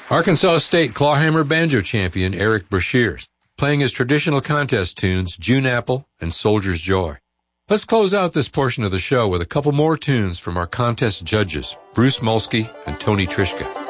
Arkansas State clawhammer banjo champion Eric Brashears, playing his traditional contest tunes June Apple and Soldier's Joy. Let's close out this portion of the show with a couple more tunes from our contest judges, Bruce Molsky and Tony Trischka.